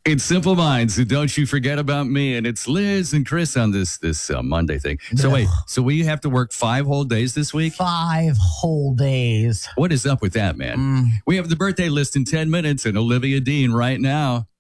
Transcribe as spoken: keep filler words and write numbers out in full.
It's Simple Minds, so don't you forget about me. And it's Liz and Chris on this this uh, Monday thing. So wait, so we have to work five whole days this week? Five whole days. What is up with that, man? Mm. We have the birthday list in ten minutes and Olivia Dean right now.